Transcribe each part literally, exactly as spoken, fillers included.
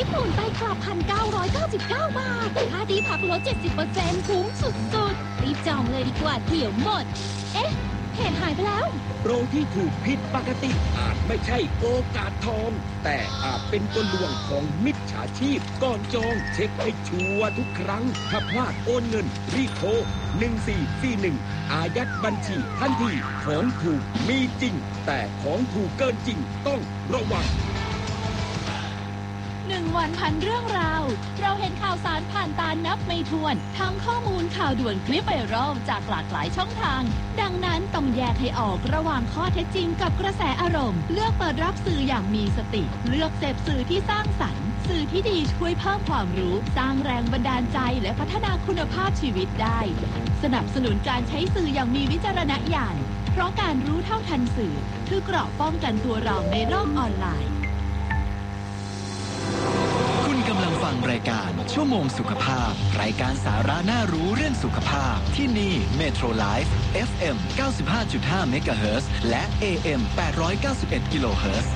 ญี่ปุ่นไปกลับ หนึ่งพันเก้าร้อยเก้าสิบเก้า บาทค่าดีผักลด เจ็ดสิบเปอร์เซ็นต์ คุ้มสุดๆรีบจองเลยดีกว่าเดี๋ยวหมดเอ๊ะเพจหายไปแล้วโปรที่ถูกผิดปกติอาจไม่ใช่โอกาสทองแต่อาจเป็นกลลวงของมิจฉาชีพก่อนจองเช็คให้ชัวร์ทุกครั้งถ้าพลาดโอนเงินรีบโทรหนึ่งสี่สี่หนึ่งอายัดบัญชีทันทีของถูกมีจริงแต่ของถูกเกินจริงต้องระวังหนึ่งวันพันเรื่องราวเราเห็นข่าวสารผ่านตานับไม่ถ้วนทั้งข้อมูลข่าวด่วนคลิปไวรัลจากหลากหลายช่องทางดังนั้นต้องแยกให้ออกระหว่างข้อเท็จจริงกับกระแสอารมณ์เลือกเปิดรับสื่ออย่างมีสติเลือกเสพสื่อที่สร้างสรรค์สื่อที่ดีช่วยเพิ่มความรู้สร้างแรงบันดาลใจและพัฒนาคุณภาพชีวิตได้สนับสนุนการใช้สื่ออย่างมีวิจารณญาณเพราะการรู้เท่าทันสื่อคือเกราะป้องกันตัวเราในโลกออนไลน์กำลังฟังรายการชั่วโมงสุขภาพรายการสาระน่ารู้เรื่องสุขภาพที่นี่ Metro Life เอฟ เอ็ม เก้าสิบห้าจุดห้า เมกะเฮิรตซ์และ เอ เอ็ม แปดร้อยเก้าสิบเอ็ด กิโลเฮิรตซ์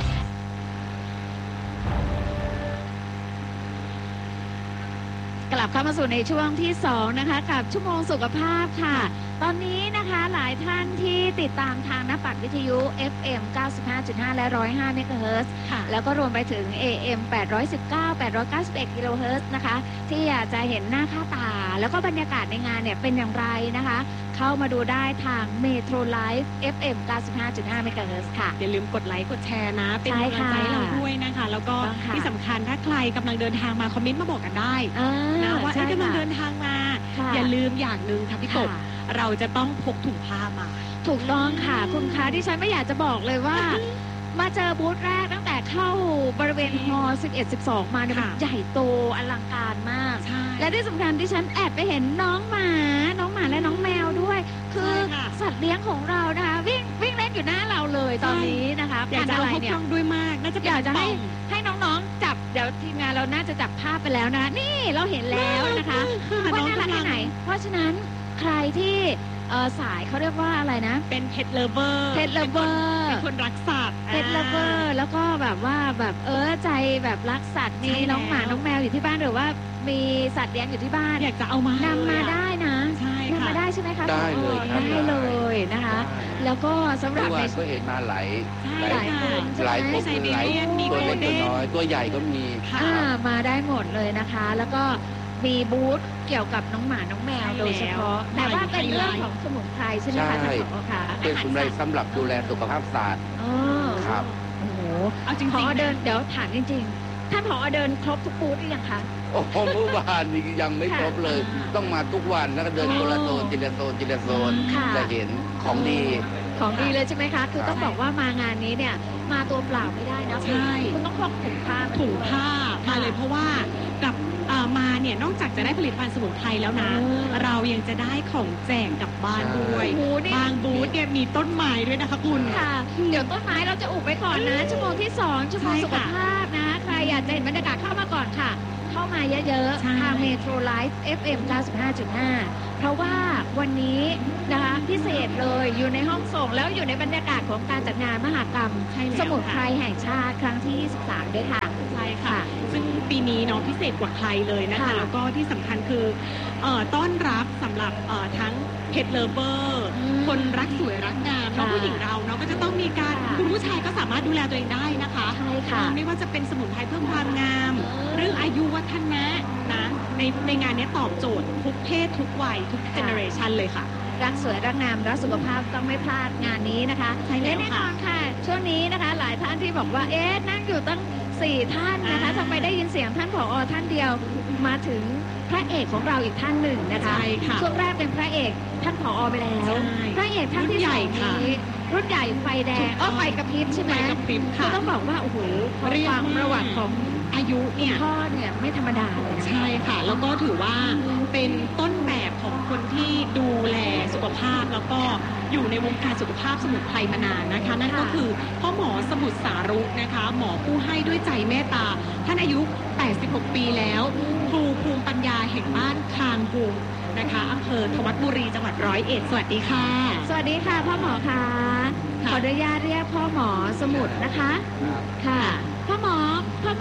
กลับเข้ามาสู่ในช่วงที่สองนะคะกับชั่วโมงสุขภาพค่ะตอนนี้นะคะหลายท่านที่ติดตามทางหน้าปัดวิทยุ เอฟ เอ็ม เก้าสิบห้าจุดห้า และหนึ่งร้อยห้า เมกะเฮิรตซ์แล้วก็รวมไปถึง เอ เอ็ม แปดร้อยสิบเก้า แปดร้อยเก้าสิบเอ็ด กิโลเฮิรตซ์นะคะที่อยากจะเห็นหน้าค่าตาแล้วก็บรรยากาศในงานเนี่ยเป็นอย่างไรนะคะเข้ามาดูได้ทาง Metro Live เอฟ เอ็ม เก้าสิบห้าจุดห้า เมกะเฮิรตซ์ค่ะอย่าลืมกดไลค์กดแชร์นะเป็นกำลังใจให้เราด้วยนะคะแล้วก็ที่สำคัญถ้าใครกำลังเดินทางมาคอมเมนต์มาบอกกันได้นะว่าไอ้กำลังเดินทางมาอย่าลืมอย่างหนึ่งค่ะพี่กบเราจะต้องพกถุงผ้ามาถูกต้องค่ะคุณคะที่ฉันไม่อยากจะบอกเลยว่ามาเจอบูธแรกตั้งแต่เข้าบริเวณฮอลล์สิบเอ็ด สิบสองมาเนี่ยมันใหญ่โตอลังการมากและที่สำคัญที่ฉันแอบไปเห็นน้องหมาน้องหมาและน้องแมวด้วยคือสัตว์เลี้ยงของเรานะคะวิ่งวิ่งเล่นอยู่หน้าเราเลยตอนนี้นะคะอยากจะเอาเขาด้วยมากน่าจะอยากจะให้ให้น้องๆจับเดี๋ยวทีมงานเราน่าจะจับภาพไปแล้วนะนี่เราเห็นแล้วนะคะว่าน่ารักแค่ไหนเพราะฉะนั้นใครที่เออสายเขาเรียกว่าอะไรนะเป็นเพทเลเวอร์เพทเลเวอร์เป็นคนรักสัตว์เพทเลเวอร์แล้วก็แบบว่าแบบเออใจแบบรักสัตว์มีน้องหมาน้องแมวอยู่ที่บ้านหรือว่ามีสัตว์เลี้ยงอยู่ที่บ้านอยากจะเอามานำมาได้นะใช่นำมาได้ใช่ไหมคะได้เลยครับได้เลยนะคะแล้วก็สำหรับในก็เห็นมาหลายหลายคนหลายคนหลายตัวเล็กตัวน้อยตัวใหญ่ก็มีมาได้หมดเลยนะคะแล้วก็มีบูธเกี่ยวกับน้องหมาน้องแมวโดยเฉพาะแต่ว่าเป็นเรื่องของสมุนไพรใช่ไหมคะท่านผอคะเป็นสมุนไพรสำหรับดูแลสุขภาพสัตว์ครับโอ้โหเอาจริงๆพอเดินเดี๋ยวถามจริงๆท่านผอเดินครบทุกบูธหรือยังคะโอ้โหเมื่อวานนี้ยังไม่ครบเลยต้องมาทุกวันแล้วก็เดินคนละโซนจิละโซนจิละโซนจะเห็นของดีของดีเลยใช่ไหมคะคือต้องบอกว่ามางานนี้เนี่ยมาตัวเปล่าไม่ได้นะใช่คุณต้องพกถุงผ้าถุงผ้ามาเลยเพราะว่ากับมาเนี่ยนอกจากจะได้ผลิตภัณฑ์สมุนไพรแล้วนะเรายังจะได้ของแจกกลับบ้านด้วยบางบูธเนี่ยมีต้นไม้ด้วยนะคะคุณค่ะเดี๋ยวต้นไม้เราจะอุบไว้ก่อนนะชั่วโมงที่สองชั่วโมงสุขภาพนะใครอยากจะเห็นบรรยากาศเข้ามาก่อนค่ะเข้ามาเยอะๆทาง Metro Live เอฟ เอ็ม เก้าสิบห้าจุดห้า เพราะว่าวันนี้นะคะพิเศษเลยอยู่ในห้องส่งแล้วอยู่ในบรรยากาศของการจัดงานมหกรรมสมุนไพรแห่งชาติครั้งที่ยี่สิบสามด้วยค่ะใช่ค่ะซึ่งปีนี้เนาะพิเศษกว่าใครเลยนะคะแล้วก็ที่สำคัญคือต้อนรับสำหรับทั้งเพทเลเวอร์คนรักสวยรักงามน้องผู้หญิงเราเนาะก็จะต้องมีการคุณผู้ชายก็สามารถดูแลตัวเองได้นะคะใช่ค่ะไม่ว่าจะเป็นสมุนไพรเพิ่มความงามเรื่องอายุวัฒนะนะในในงานนี้ตอบโจทย์ทุกเพศทุกวัยทุกเจเนอเรชันเลยค่ะรักสวยรักงามรักสุขภาพต้องไม่พลาดงานนี้นะคะและแน่นอนค่ะช่วงนี้นะคะหลายท่านที่บอกว่าเอ๊ะนั่งอยู่ตั้งสี่ท่านนะคะทำไมได้ยินเสียงท่านผอ.ท่านเดียวมาถึงพระเอกของเราอีกท่านหนึ่งนะคะช่วงแรกเป็นพระเอกท่านผอ.ไปแล้วพระเอกท่านที่สองนี้รุ่นใหญ่ไฟแดงอ้อไฟกระพริบใช่ไหมก็ต้องบอกว่าโอ้โหฟังประวัติของอายุเนี่ยพ่อเนี่ยไม่ธรรมดาเลยใช่ค่ะแล้วก็ถือว่าเป็นต้นแบบของคนที่ดูแลสุขภาพแล้วก็อยู่ในวงการสุขภาพสมุนไพรมานานนะคะนั่นก็คือพ่อหมอสมุทรสารุนะคะหมอผู้ให้ด้วยใจเมตตาท่านอายุแปดสิบหกปีแล้วครูภูมิปัญญาแห่งบ้านคางบุงนะคะอำเภอธวัดบุรีจังหวัดร้อยเอ็ดสวัสดีค่ะสวัสดีค่ะพ่อหมอคะขออนุญาตเรียกพ่อหมอสมุทรนะคะค่ะพ่อหมอพ่อหมออยู่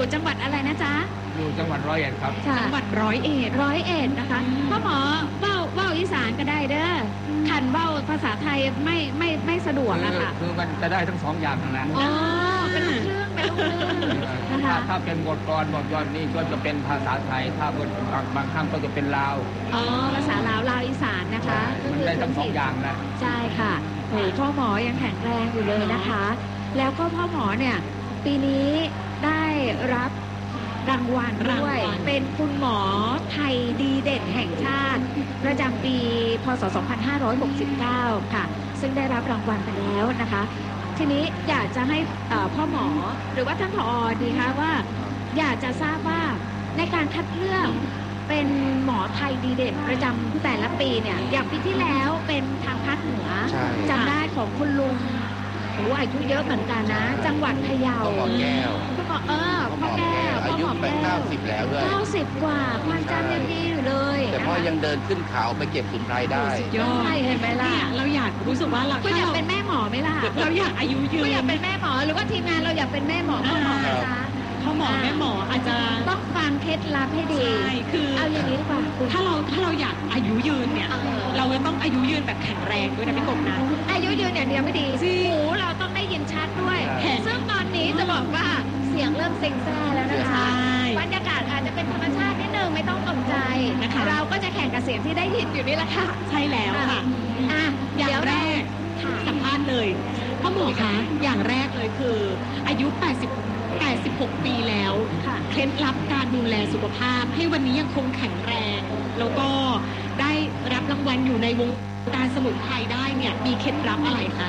จังหวัดอะไรนะจ๊ะอยู่จังหวัดร้อยเอ็ดครับจังหวัดร้อยเอ็ดร้อยเอ็ดนะคะพ่อหมอเว้าเว้าอีสานก็ได้เด้อขันเว้าภาษาไทยไม่ไม่ไม่สะดวกอะค่ะคือมันจะได้ทั้งสองอย่างทั้งนั้นอ๋อเป็นลูกครึ่งเป็นลูกครึ่งนะคะถ้าเป็นบทกลบทย้อนนี่ก็จะเป็นภาษาไทยถ้าบทบางครั้งก็จะเป็นลาวอ๋อภาษาลาวลาวอีสานนะคะมันได้ทั้งสองอย่างนะใช่ค่ะโอ้พ่อหมอยังแข็งแรงอยู่เลยนะคะแล้วก็พ่อหมอเนี่ยปีนี้ได้รับรางวัลด้วยเป็นคุณหมอไทยดีเด่นแห่งชาติประจำปีพ.ศ. สองพันห้าร้อยหกสิบเก้าค่ะซึ่งได้รับรางวัลไปแล้วนะคะทีนี้อยากจะให้พ่อหมอหรือว่าท่านผอ.ดีคะว่าอยากจะทราบว่าในการคัดเลือกเป็นหมอไทยดีเด่นประจำแต่ละปีเนี่ยอย่างปีที่แล้วเป็นทางภาคเหนือจำได้ของคุณลุงโอ้อายุเยอะเหมือนกันนะจังหวัดพะเยาพ่อหมอแก้วพ่อหมอเออพ่อแก้วอายุไปเก้าสิบแล้วด้วยเก้าสิบกว่าความจำยังดีอยู่เลยแต่พ่อยังเดินขึ้นเขาไปเก็บสมุนไพรได้ยอดเห็นไหมล่ะเราอยากรู้สึกว่าเราคุณอยากเป็นแม่หมอไหมล่ะเราอยากอายุยืนคุณอยากเป็นแม่หมอหรือว่าทีมงานเราอยากเป็นแม่หมอพ่อหมอคะพ่อหมอแม่หมออาจจะต้องฟังเคล็ดลับให้ดีใช่คือเอาอย่างนี้ดีกว่าถ้าเราถ้าเราอยากอายุยืนเนี่ยเราจะต้องอายุยืนแบบแข็งแรงด้วยนะพี่กบนะอายุยืนอย่างเดียวไม่ดีหูเราต้องได้ยินชัดด้วยซึ่งตอนนี้จะบอกว่าเสียงเริ่มเซ็งแซ่แล้วนะคะบรรยากาศอาจจะเป็นธรรมชาตินิดนึงไม่ต้องตกใจนะคะเราก็จะแข่งกับเสียงที่ได้ยินอยู่นี่แหละค่ะใช่แล้วค่ะอ่ะอย่างแรกสัมภาษณ์เลยพ่อหมอคะอย่างแรกเลยคืออายุแปดสิบ แปดสิบหกปีแล้วเคล็ดลับการดูแลสุขภาพให้วันนี้ยังคงแข็งแรงแล้วก็ได้รับรางวัลอยู่ในวงการสมุนไพรได้เนี่ยมีเคล็ดลับอะไรคะ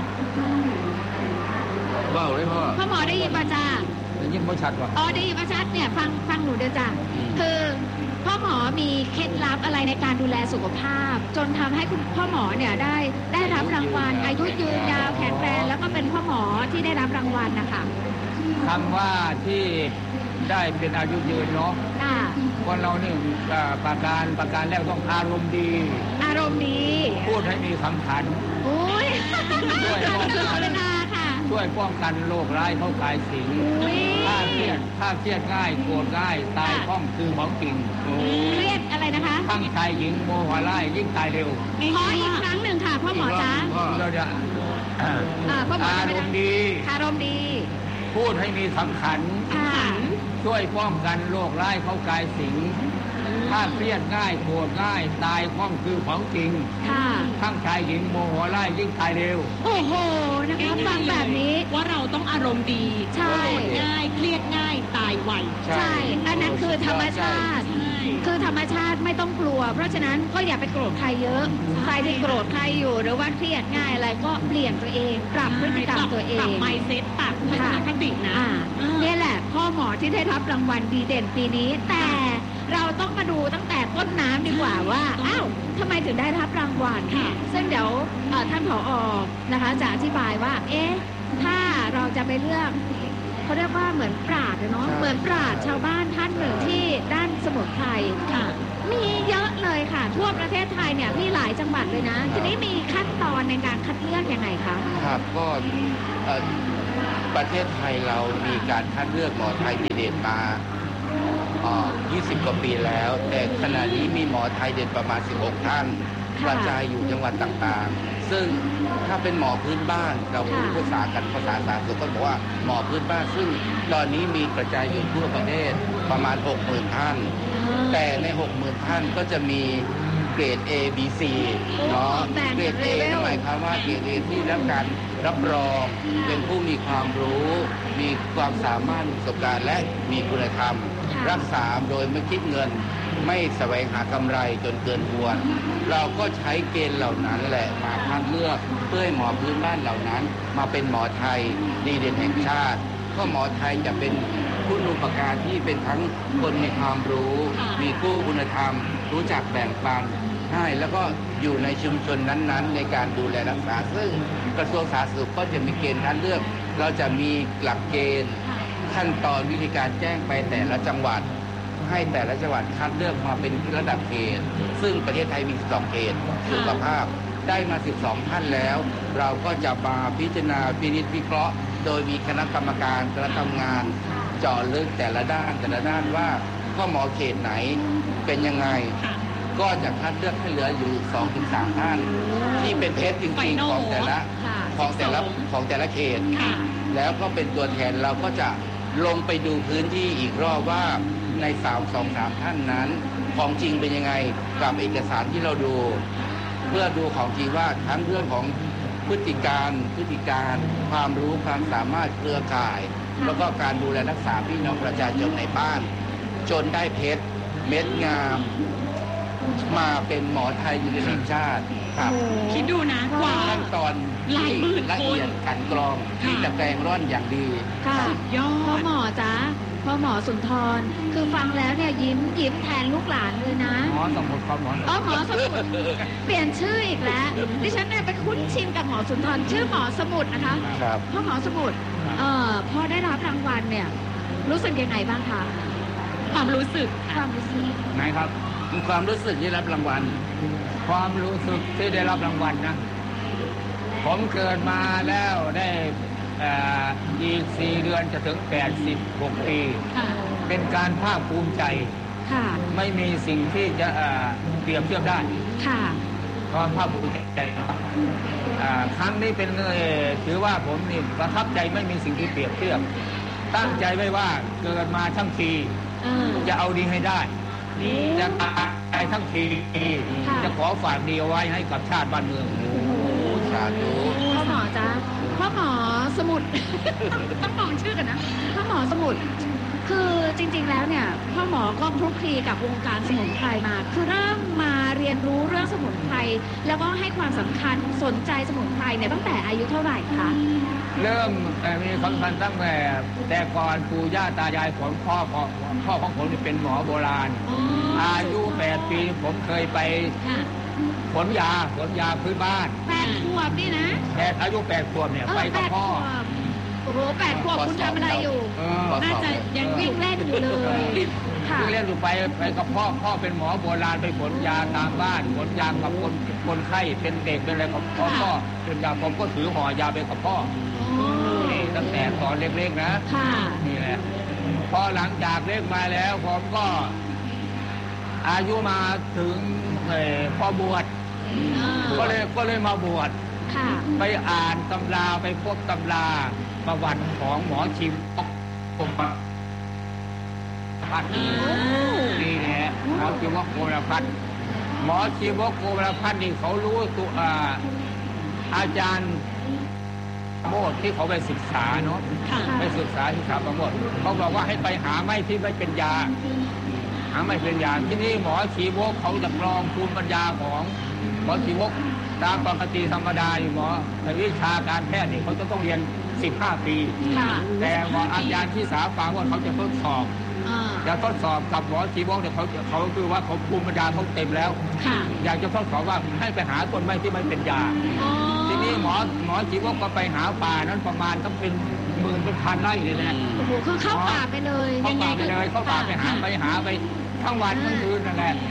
ว้าวเลยพ่อพ่อหมอได้ยินป่ะจ้าได้ยินไม่ชัดว่ะอ๋อได้ยินไม่ชัดเนี่ยฟังฟังหนูเดี๋ยวจ้าคือพ่อหมอมีเคล็ดลับอะไรในการดูแลสุขภาพจนทำให้คุณพ่อหมอเนี่ยได้ได้รับรางวัลอายุยืนยาวแข็งแรงแล้วก็เป็นพ่อหมอที่ได้รับรางวัลนะคะคำว่าที่ได้เป็นอายุยืนเนาะคนเราเนี่ยประการประการแรกต้องอารมณ์ดีอารมณ์ดีพูดให้มีคำขันโอ้ยช่วยป้องกันช่วยป้องกันโรคร้ายเข้ากายสิงถ้าเครียดถ้าเครียดง่ายโกรธง่ายตายคล่องคือของจริงเครียดอะไรนะคะทั้งชายหญิงโมโหร้ายยิ่งตายเร็วขออีกครั้งหนึ่งค่ะพ่อหมอจ๊ะเราจะอารมณ์ดีอารมณ์ดีพูดให้มีคำขันช่วยป้องกันโรคร้ายเข้ากายสิงถ้าเครียดง่ายโกรธง่ายตายคล่องคือของจริงทั้งชายหญิงโมโหร้ายยิ่งตายเร็วโอ้โหนะคะฟังแบบนี้ว่าเราต้องอารมณ์ดีใช่ง่ายเครียดง่ายตายไวใช่อันนั้นคือธรรมชาติคือธรรมชาติไม่ต้องกลัวเพราะฉะนั้นก็อย่าไปโกรธใครเยอะใครที่โกรธใครอยู่หรือว่าเครียดง่ายอะไรก็เปลี่ยนตัวเองปรับพฤติกรรมตัวเองปรับ mindset ปรับทัศนคตินะนี่แหละพ่อหมอที่ได้รับรางวัลดีเด่นปีนี้แต่เราต้องมาดูตั้งแต่ต้นน้ำดีกว่าว่าอ้าวทำไมถึงได้รับรางวัลซึ่งเดี๋ยวท่านผอ.นะคะจะอธิบายว่าเอ๊ะถ้าเราจะไปเลือกเขาเรียกว่าเหมือนปราชญ์เนาะเหมือนปราชญ์ชาวบ้านท่านหนึ่งที่ด้านสมุนไพรค่ะมีเยอะเลยค่ะทั่วประเทศไทยเนี่ยมีหลายจังหวัดเลยนะทีนี้มีขั้นตอนในการคัดเลือกยังไงคะครับก็ประเทศไทยเรามีการคัดเลือกหมอไทยดีเด่นมายี่สิบกว่าปีแล้วแต่ขณะนี้มีหมอไทยเด่นประมาณสิบหกท่านกระจายอยู่จังหวัดต่างๆซึ่งถ้าเป็นหมอพื้นบ้านเราพูดภาษากันภาษาสาธารณสุขก็บอกว่าหมอพื้นบ้านซึ่งตอนนี้มีกระจายอยู่ทั่วประเทศประมาณ หกหมื่น ท่านแต่ใน หกหมื่น ท่านก็จะมีเกรด A B C เนาะเกรด A นั่นหมายความว่าเกรด A ที่รับการรับรองเป็นผู้มีความรู้มีความสามารถมีประสบการณ์และมีคุณธรรมรักษาโดยไม่คิดเงินไม่แสวงหากำไรจนเกินควรเราก็ใช้เกณฑ์เหล่านั้นแหละมาคัดเลือกเพื่อให้หมอพื้นบ้านเหล่านั้นมาเป็นหมอไทยดีเด่นแห่งชาติก็หมอไทยจะเป็นผู้อุปการที่เป็นทั้งคนมีความรู้มีคู่คุณธรรมรู้จักแบ่งปันให้แล้วก็อยู่ในชุมชนนั้นๆในการดูแลรักษาซึ่งกระทรวงสาธารณสุขก็จะมีเกณฑ์คัดเลือกเราจะมีหลักเกณฑ์ขั้นตอนวิธีการแจ้งไปแต่ละจังหวัดให้แต่ละจังหวัดคัดเลือกมาเป็นระดับเกณฑ์ซึ่งประเทศไทยมีสิบสองเกณฑ์สุขภาพได้มาสิบสองท่านแล้วเราก็จะมาพิจารณาพินิจวิเคราะห์โดยมีคณะกรรมการคณะทำงานเจาะลึกแต่ละด้านแต่ละด้านว่าพ่อหมอเขตไหนเป็นยังไงก็จะคัดเลือกให้เหลืออยู่ สองถึงสาม ท่านที่เป็นเทสจริงๆของแต่ละของแต่ละของแต่ละเขตแล้วก็เป็นตัวแทนเราก็จะลงไปดูพื้นที่อีกรอบว่าในสามสองสามท่านนั้นของจริงเป็นยังไงกับเอกสารที่เราดูเพื่อดูของจริงว่าทั้งเรื่องของพฤติการพฤติการความรู้ความสามารถเครือข่ายแล้วก็การดูแลรักษาพี่น้องประชาชนในบ้านจนได้เพชรเม็ดงามมาเป็นหมอไทยยืนแห่งชาติครับคิดดูนะกว่าขั้นตอนที่ละเอียดกันกรองมีตะแกรงร่อนอย่างดีค่ะยอดพ่อหมอจ๊ะพ่อหมอสุนทรคือฟังแล้วเนี่ยยิ้มยิ้มแทนลูกหลานเลยนะหมอสมุทรครับหมออ๋อหมอสมุทรเปลี่ยนชื่ออีกแล้วดิฉันเนี่ยไปคุ้นชินกับหมอสุนทรชื่อหมอสมุทรนะคะครับพ่อหมอสมุทรเอ่อพอได้รับรางวัลเนี่ยรู้สึกยังไงบ้างคะความรู้สึกความรู้สึกไหนครับความรู้สึกที่รับรางวัลความรู้สึกที่ได้รับรางวัลนะผมเกิดมาแล้วได้อีกสี่เดือนจะถึงแปดสิบหกปีเป็นการภาคภูมิใจไม่มีสิ่งที่จะเปรียบเทียบได้ความภาคภูมิใจครั้งนี้เป็นถือว่าผมนี่ประทับใจไม่มีสิ่งที่เปรียบเทียบตั้งใจไว้ว่าเกิดมาทั้งทีจะเอาดีให้ได้จะตายทั้งทีจะขอฝากดีเอาไว้ให้กับชาติบ้านเมืองสาธุพ่อหมอจ๊ะพ่อหมอสมุทรต้องมองชื่อกันนะพ่อหมอสมุทรคือจริงๆแล้วเนี่ยพ่อหมอก็คลุกคลีกับวงการสมุนไพรมาคือเริ่มมาเรียนรู้เรื่องสมุนไพรแล้วก็ให้ความสำคัญสนใจสมุนไพรเนี่ยตั้งแต่อายุเท่าไหร่คะเริ่มมีความสำคัญตั้งแต่แต่ก่อนปู่ย่าตายายของพ่อพ่อของผมเป็นหมอโบราณอายุแปดปีผมเคยไปขนยาขนยาพื้นบ้านแปดขวบนี่นะแปดอายุแปดขวบเนี่ยไปกับพ่อโอ้โหแปดขวบคุณทำอะไรอยู่น่าจะยังวิ่งเล่นอยู่เลยวิ่งเล่นอยู่ไปไปกับพ่อพ่อเป็นหมอโบราณไปขนยาตามบ้านขนยากับคนคนไข้เป็นเด็กเป็นอะไรกับพ่อพ่อเป็นยาผมก็ถือห่อยาไปกับพ่อนี่ตั้งแต่ตอนเล็กๆนะนี่แหละพอหลังจากเล็กมาแล้วผมก็อายุมาถึงพอบวชก็เลยก็เลยมาบวชไปอ่านตำราไปพบตำราประวัติของหมอชีวกผมพัฒน์นี่แหละหมอชีวกโกรพัฒน์หมอชีวกโกรพัฒน์นี่เขารู้ตัวอาจารย์โมดที่เขาไปศึกษาเนาะไปศึกษาที่ขาประโมทเขาบอกว่าให้ไปหาไม้ที่ไม่เป็นยาหาไม่เป็นยาที่นี่หมอชีวกเขาจะกรองภูมิปัญญาของหมอชีวกตามปกติธรรมดาอยู่หมอในวิชาการแพทย์นี่เขาจะต้องเรียนสิบห้าปีแต่หมออาจารย์ที่สาฟังว่าเขาจะทดสอบจะทดสอบกับหมอชีวกเนี่ยเขาเขาคือว่าเขาภูมิปัญญาเขาเต็มแล้วอยากจะทดสอบว่าให้ไปหาต้นไม้ที่ไม่เป็นยาทีนี้หมอหมอชีวกก็ไปหาป่านั้นประมาณต้องเป็นหมื่นเป็นพันไร่เลยนะโอ้โหคือเข้าป่าไปเลยเข้าป่าไปเลยเข้าป่าไปหาไปหาไปทั้งวันทั้งคืนนั่นแหละ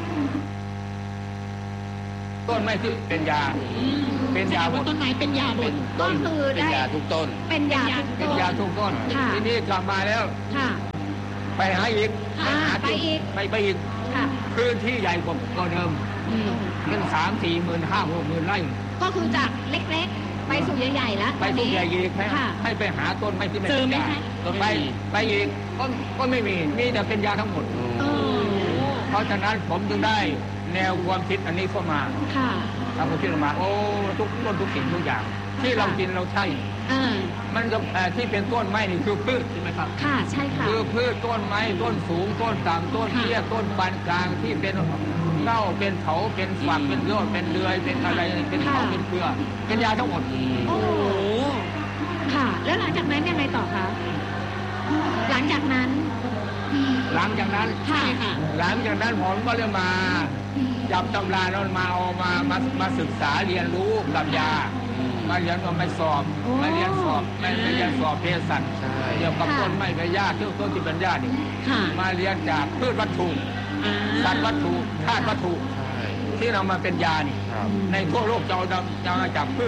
ต้นไม้ที่เป็นยาเป็นยาหมดต้นไม้เป็นยาหมดก็คือได้เป็นยาทุกต้นเป็นยาเป็นยาทุกต้นทีนี้กลับมาแล้วไปหาอีกไปอีกไปไปอีกพื้นที่ใหญ่กว่าเดิมเป็นสามสี่หมื่นห้าหกหมื่นไร่ก็คือจากเล็กๆไปสู่ใหญ่ๆแล้วไปสู่ใหญ่อีกให้ไปหาต้นไม้ที่ไม่เป็นยาต้นไม้ไปอีกก็ก็ไม่มีมีแต่เป็นยาทั้งหมดเพราะฉะนั้นผมจึงได้แนวความคิดอันนี้เข้ามาค่ะทำความคิดออกมาโอ้ทุกต้นทุกสิ่งทุกอย่างที่เรากินเราใช่มันก็ที่เป็นต้นไม้นี่คือพืชใช่ไหมครับค่ะใช่ค่ะคือพืชต้นไม้ต้นสูงต้นต่ำต้นเตี้ยต้นปานกลางที่เป็นเน่าเป็นเขาเป็นฝักเป็นยอดเป็นเดือยเป็นอะไรเป็นเขาเป็นเกลือเป็นยาทั้งหมดโอ้โหค่ะแล้วหลังจากนั้นยังไงต่อคะหลังจากนั้นหลังจากนั้นค่ะหลังจากนั้นผมก็เลยมาจับตำราแล้วมาเอามามามาศึกษาเรียนรู้กับยามาเรียนมาไม่สอบมาเรียนสอบไม่ไม่เรียนสอบเภสัชเกี่ยวกับต้นไม้ใบหญ้าเกี่ยวกับต้นที่เป็นหญ้านี่มาเรียนจากพืชวัตถุสัตว์วัตถุธาตุวัตถุที่เรามาเป็นยานี่ในทั่วโลกจะเอาจะมาจากพืช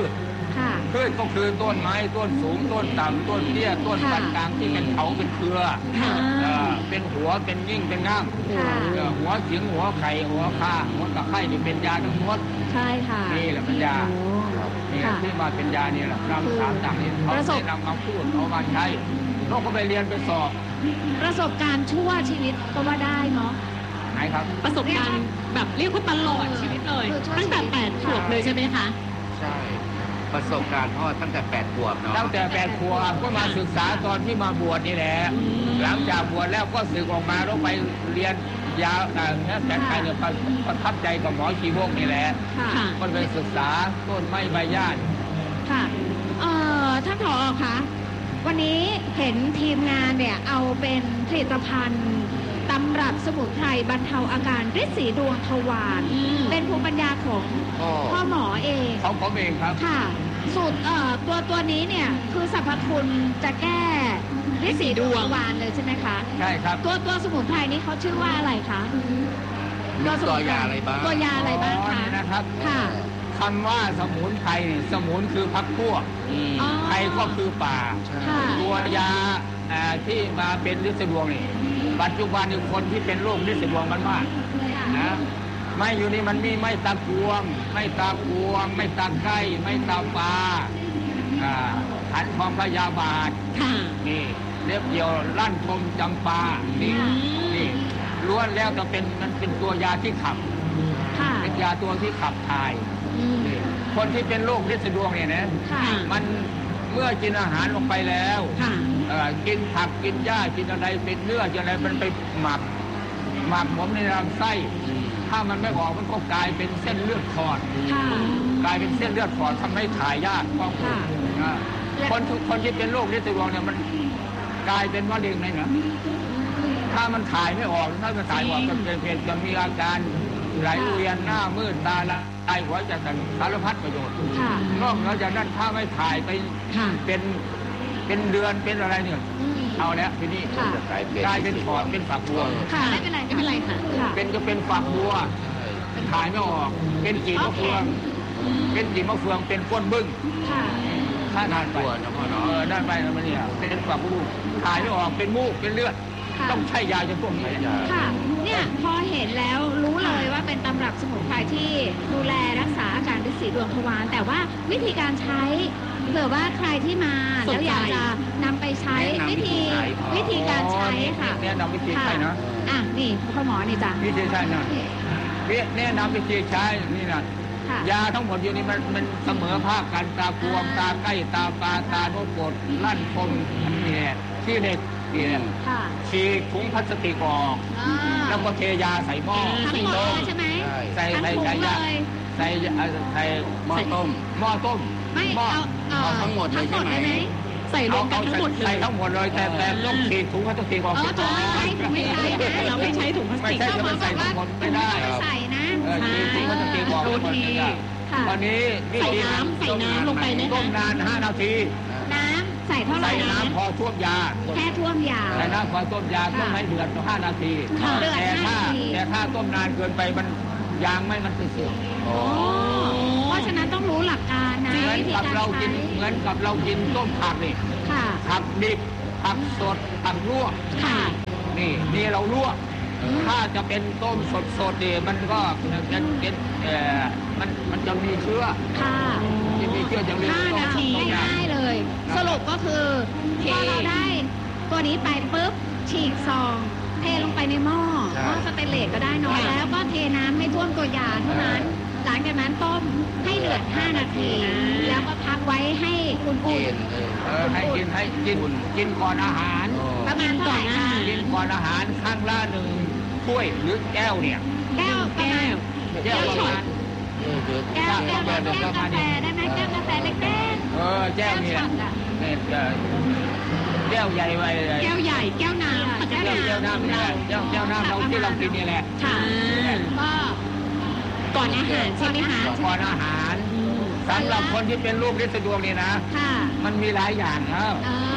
ค่ะพืชก็คือต้นไม้ต้นสูงต้นต่ำต้นเตี้ยต้นปานกลางที่เป็นเขาเป็นเครือค่ะเออเป็นหัวเป็นยิ่งเป็นง่ามค่ะเออหัวเสียงหัวไข่หัวข้าหัวตะไคร่นี่เป็นยาทั้งหมดใช่ค่ะนี่แหละเป็นยาโอ้นี่ค่ะที่มาเป็นยานี่แหละนำสามต่างนี่เขาประสบได้นำมาพูดเอามาใช้เราก็ไปเรียนไปสอบประสบการณ์ชั่วชีวิตก็ว่าได้เนาะไหนครับประสบการณ์แบบเรียกว่าตลอดชีวิตเลยคือช่วยตั้งแต่ชีวิตแปดขวบเลยใช่ไหมคะใช่ ประสบการณ์พ่อตั้งแต่แปดขวบเนาะตั้งแต่แปดขวบก็มาศึกษาตอนที่มาบวชนี่แหละ หลังจากบวชแล้วก็สึกออกมาแล้วไปเรียนยาวแต่แผนไทยเนี่ยประทับใจกับหมอชีวกนี่แหละค่ะค่ะก็ไปศึกษาต้นไม้ใบหญ้าค่ะเอ่อท่านผอคะวันนี้เห็นทีมงานเนี่ยเอาเป็นผลิตภัณฑ์ตำรับสมุนไพรบรรเทาอาการฤทธิ์สีดวงทวารอืมเป็นภูมิปัญญาของพ่อพ่อหมอเองเขาผมเองครับค่ะ สูตรเอ่อตัวตัวนี้เนี่ยคือสรรพคุณจะแก้ฤทธิ์สีดวงทวารเลยใช่ไหมคะใช่ครับตัวตัวสมุนไพรนี้เขาชื่อว่าอะไรคะมีสมุตัวน ยาอะไรบ้างตัวยาอะไรบ้างอ๋อคะนี่นะครับค่ะคำว่าสมุนไพรนี่สมุนคือพักพวกอืมอ๋อไพรก็คือป่าค่ะตัวยาอ่าที่มาเป็นฤทธิ์ดวงนี่ปัจจุบันนี่คนที่เป็นโรคฤทธิ์ดวงมันมากนะไม่อยู่นี่มันมีไม่ตะกวง ไม่ตะกวง ไม่ตะไก่ไม่ตะปลาอ่าขันทองพยาบาทค่ะนี่เล็บเดียวลั่นทมจำปานี่นี่ล้วนแล้วจะเป็นมันเป็นตัวยาที่ขับค่ะเป็นยาตัวที่ขับถ่ายอืมนี่คนที่เป็นโรคฤทธิ์ดวงเนี่ยนะค่ะมันเมื่อกินอาหารลงไปแล้วค่ะเอ่อกินผักกินหญ้ากินอะไรเป็นเนื้อกินอะไรมันไปหมักหมักหมมในลำไส้ ถ้ามันไม่ออกมันก็กลายเป็นเส้นเลือดขอดค่ะกลายเป็นเส้นเลือดขอดทำให้ถ่ายยากก็ค่ะอ่าคนทุกคนที่เป็นโรคฤทธิ์ดวงเนี่ยมันกลายเป็นมะเร็งเลยนะถ้ามันถ่ายไม่ออกถ้ามันถ่ายออกจะเป็นเป็นจะมีอาการไหลเวียนหน้ามืดตาละไอหัวจะสั่นสารพัดประโยชน์ค่ะนอกเหนือจากนั้นถ้าไม่ถ่ายไปค่ะเป็นเป็นเดือนเป็นอะไรเนี่ยอืมเอาแล้วทีนี้ค่ะจะกลายเป็นกลายเป็นขอดเป็นฝักบัวค่ะไม่เป็นไรไม่เป็นไรค่ะค่ะเป็นก็เป็นฝักบัวถ่ายไม่ออก เป็นจีมะเฟือง เป็นจีมะเฟืองเป็นก้นบึ้งค่ะถ้าทานตัวนะพ่อเอเนาะอด้านไปนะมันเนี่ยเป็นฝักบัวถ่ายไม่ออกเป็นมูกเป็นเลือดค่ะต้องใช้ยาจนต้นไหนค่ะ เนี่ยพอเห็นแล้วรู้เลยว่าเป็นตำรับสมุนไพรที่ดูแลรักษาอาการฤทธิ์สีดวงทวารแต่ว่าวิธีการใช้เผื่อว่าใครที่มาสนใจแล้วอยากจะนำไปใช้วิธีวิธีการใช้ค่ะแนะนำวิธีใช้นะอ่ะนี่พ่อหมอนี่จ้ะวิธีใช้นะแนะนำวิธีใช้นี่นะค่ะยาทั้งหมดอยู่นี่มันมันเสมอภาคกันตากวงตาใกล้ตาปลาตาโนกดลั่นคมอันนี้แหละที่เด็กนี่แหละค่ะฉีกถุงพลาสติกออกอ่าแล้วก็เทยาใส่หม้อทั้งหมดเลยใช่ไหมใช่ใส่ทั้งใส่ถุงใส่เลยาย ใส่เอ่อใส่หม้อต้มหม้อต้มไม่หม้อเอาเอาเอาทั้งหมดเลยใช่ไหมทั้งเลยใส่รวมกันทั้งหมดเลใส่ยทั้งหมดเลยแต่แต่ต้องฉีกถุงพลาสติกออกเออถุงไม่ใช่ถุงไม่ใช่นะเราไม่ใช้ถุงพลาสไม่ติกใช่จะไปใส่ทั้งหมดไม่ได้ไม่ใส่นะเออฉีกถุงพลาสติกออกโอเคค่ะตอนนี้วิธีใส่น้ำใส่น้ำลงไปนะคะต้มนานห้านาทีน้ำใส่เท่าไหร่ใส่นะน้ำพอท่วมยาแค่ท่วมยาใส่น้ำพอต้มยาต้มให้เดือดห้านาทีค่ะเดือดแต่ห้าถ้านาทีแต่ถ้าต้มนานเกินไปมันยางไม่มันเสื่อมโอ้เพราะฉะนั้นต้องรู้หลักการนะเหมือนวิธีกับการเรากินใช้เหมือนกับเรากินต้มผักนี่ค่ะผักดิบผักสดผักลวกค่ะนี่นี่เราลวก ถ้าจะเป็นต้มสดสดๆนี่มันก็จะเป็นเอ่อมันมันจะมีเชื้อค่ะจะมีเชื้อจะมีห้านาทีต้มยำง่ายๆเลย สรุปก็คือพอเราได้ตัวนี้ไปปุ๊บฉีกซองเทลงไปในหม้อใช่หม้อสเตนเลสก็ได้เนอะแล้วก็เทน้ำให้ท่วมตัวยาเท่านั้น หลังจากนั้นต้มให้เดือดห้านาที แล้วก็พักไว้ให้อุ่เย็นนเออเออให้กินให้กินกินก่อนอาหารโอ้ๆประมาณเท่าไหร่คะกินก่อนอาหารข้างละหนึ่งถ้วยหรือแก้วเนี่ยแก้วประมาณแก้วประมาณเออเดี๋ยวแก้วแก้วแก้วแก้วกาแฟได้ไหมแก้วกาแฟเล็กเออๆแก้วเนี่ยช็อตอะเนี่ยเอ่อแก้วใหญ่ไว้เลยแก้วใหญ่แก้วน้ำปกแก้วติแก้วน้ำนี่แหละแก้วแก้วน้ำเราที่เรากินนี่แหละค่ะก็ก่อนอาหารใช่ไหมคะก่อนอาหารสำหรับคนที่เป็นลูกฤทธิ์ดวงนี่นะค่ะมันมีหลายอย่างครับอ่า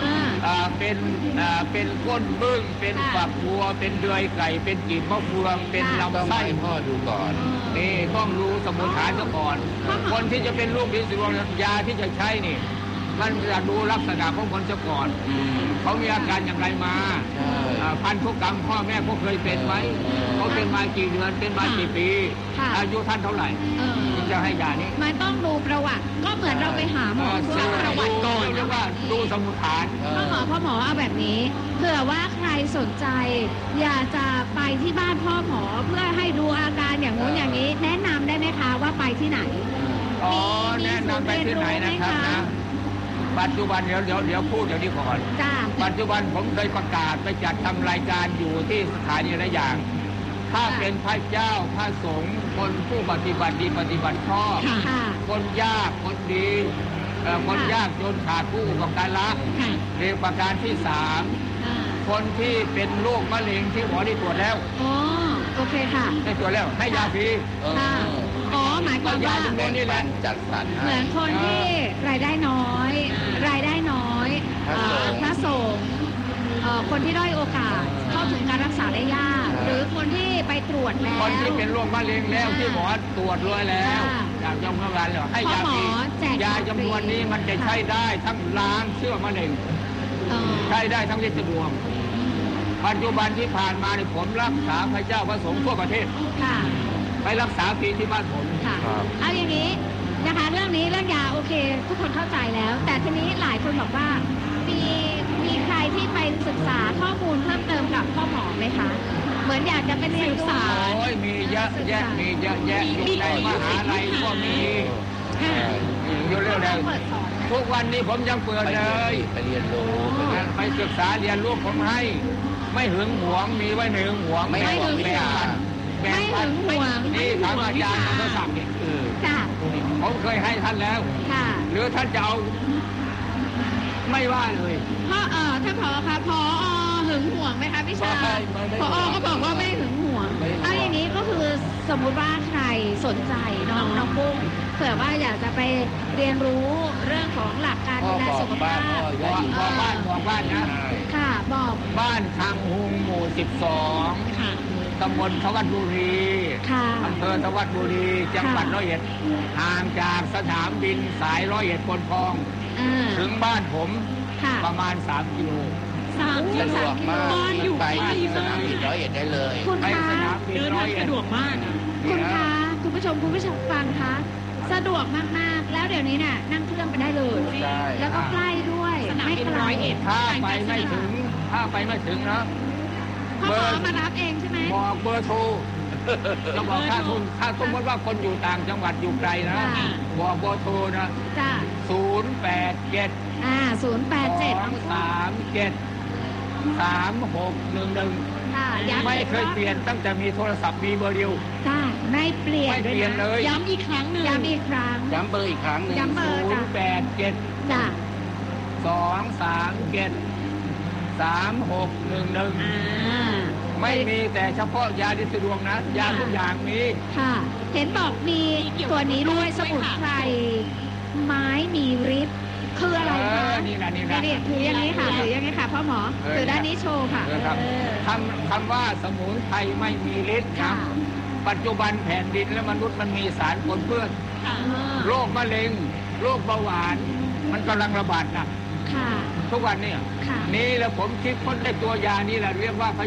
อ่าเป็นอ่าเป็นก้นบึ้งเป็นฝักบัวเป็นเดือยไก่เป็นกีบมะเฟืองเป็นลำต้องไส้ให้พ่อดูก่อนนี่ต้องรู้สมุนฐานซะก่อน คนที่จะเป็นลูกลิ้นสีดวงยาที่จะใช้นี่มันจะดูลักษณะของคนซะก่อนเขามีอาการอย่างไรมาใช่อ่าพันธุกรรมพ่อแม่เขาเคยเป็นไหมเขาเป็นมากี่เดือนเป็นมากี่ปีค่ะอายุท่านเท่าไหร่เออถึงจะให้ยานี้มันต้องดูประวัติ ก็เหมือนเราไปหาหมอเเพื่อประวัติก่อนเรียกว่าดูสมุนฐานพ่อหมอพ่อหมอเอาแบบนี้เผื่อว่าใครสนใจ อยากจะไปที่บ้านพ่อหมอเพื่อให้ดูอาการอย่างงู้นอย่างนี้ แนะนำได้ไหมคะว่าไปที่ไหนอ๋อมีแนะนำไปที่ไหนนะครับมีศูนย์เรียนรู้ไหมคะนะปัจจุบันเดี๋ยวเดี๋ยวเดี๋ยวพูดเดี๋ยวนี้ก่อนจ้าปัจจุบันผมเคยประกาศไปจัดทำรายการอยู่ที่สถานีหลายอย่าง ถ้าเป็นพระเจ้าพระสงฆ์คนผู้ปฏิบัติดีปฏิบัติชอบค่ะคนยากคนดีเอ่อคนยากจนขาดผู้อุปการะค่ะเรียกประการที่สามอ่าคนที่เป็นโรคมะเร็งที่หมอได้ตรวจแล้วอ๋อโอเคค่ะได้ตรวจแล้วให้ยาฟรีเออค่ะ อ๋อหมายความว่าแบ่งปันจัดสรรเหมืให้อนคนที่รายได้น้อย รายได้น้อยพระสงฆ์เอ่อพระสงฆ์เอ่อคนที่ด้อยโอกาสเข้าถึงการรักษาได้ยากใช่หรือคนที่ไปตรวจแล้วคนที่เป็นโรคมะเร็งแล้วที่หมอตรวจรวยแล้วค่ะอยากจะทำงานแล้วให้ยาฟรีพ่อหมอแจกยาจำนวนนี้มันจะใช้ได้ทั้งล้างเชื้อมะเร็งเอ่อใช้ได้ทั้งฤทธิ์ดวงปัจจุบันที่ผ่านมาเนี่ยผมรักษาพระเจ้าพระสงฆ์ทั่วประเทศค่ะไปรักษาฟรีที่บ้านผมค่ะครับเอาอย่างนี้นะคะเรื่องนี้เรื่องยาโอเค ทุกคนเข้าใจแล้ว แต่ทีนี้หลายคนบอกว่ามีมีใครที่ไปศึกษาข้อมูลเพิ่มเติมกับพ่อหมอไหมคะ เหมือนอยากจะไปเรียนรู้โอ้ยมีเยอะแยะมีเยอะแยะอยู่ในมหาลัยก็มีค่ะอยู่เรื่อยๆเปิดสอนทุกวันนี้ผมยังเปิดไปเลยไปเรียนรู้ไปศึกษาเรียนรู้ผมให้ ไม่หึงหวงมีไว้ไม่หึงหวงไม่หวงวิแบ่งชาปันแบ่งไม่ปัหึนงหวงนี่ทางอาจารย์เขาสั่งนี่เออค่ะผมเคยให้ท่านแล้วค่ะหรือท่านจะเอาไม่ว่าเลยพ่อเอ่อท่านผอคะพอหึงหวงไหมคะพี่ชาไม่ไม่ไม่พอก็บอกว่าไม่หึงหวงไม่หึงหวงเอาอย่างนี้ก็คือสมมุติว่าใครสนใจน้องน้องปุ้งเผื่อว่าอยากจะไปเรียนรู้เรื่องของหลักการพ่อดูแลบอกสุขบ้าภาน พพ่อบอกอย่าอยู่บอกบ้านบอกบ้านนะค่ะบอกบ้านทางหุงหมู่สิบสองค่ะตำบลทวัดบุรีค่ะอำเภอทวัดบุรีจังหวัดร้อยเอ็ดห่างจากสนามบินสายร้อยเอ็ดคนคลองอ่าถึงบ้านผมค่ะประมาณสามกิโลสามกิสะดวกมากบ้านอยู่ไปใกล้ที่สมานามกบินร้อยเอ็ดได้เลยคุณไปคะสนามบินเดินร้อทาย งเอ็ดสะดวกมากอะคุณคะคุณผู้ชมคุณผู้ชมฟังคะสะดวกมากๆ แล้วเดี๋ยวนี้น่ะนั่งเครื่องไปได้เลยใช่แล้วก็ใกล้ด้วยสนามบินไกลร้อยเอ็ดถ้าไปไม่ถึง ถ้าไปไม่ถึงนะพ่อหมอมารับเองใช่ไหมบอกเบอร์โทรจะบอกถ้าคุณถ้าสมมติว่าคนอยู่ต่างจังหวัดอยู่ไกลนะค่ะบอกเบอร์โทรนะจ้าศูนย์แปดเจ็ดอ่าศูนย์แปดสเจ็ดองสามเจ็ดสามหกหนึ่งหนึ่งค่ะย้ำไม่อีกเคยเปลี่ยนตั้งแต่มีโทรศัพท์มีเบอร์เดียวจ้าไม่เปลี่ยนไม่ด้วเปลี่ยนนะเลยย้ำอีกครั้งหนึ่งย้ำอีกครั้งย้ำเบอร์อีกครั้งหนึ่งย้ำเบอร์ศูนจ้ะย์แปดเจ็ดจ้าสองสามเจ็ดสามหกหนึ่งหนึ่งอ่าไม่มีแต่เฉพาะยาดิสะดวงนะ ยาทุกอย่างมีค่ะ เห็นบอกมีตัวนี้ด้วยสมุนไพรไม้มีฤทธิ์คืออะไรเอคะอนี่นะนี่นะนี่ถืออย่างนี้ค่ะถืออย่างนี้ค่ะพ่อหมอเออถือด้านนี้โชว์ค่ะเออครับเออคำคำว่าสมุนไพรไม่มีฤทธิ์ค่ะนะปัจจุบันแผ่นดินและมนุษย์มันมีสารปนเปื้อนค่ะโรคมะเร็ง โรคเบาหวาน มันกำลังระบาดหนักค่ะทุกวันเนี่ยค่ะนี่แหละผมคิดค้นได้ตัวยานี้แหละเรียกว่า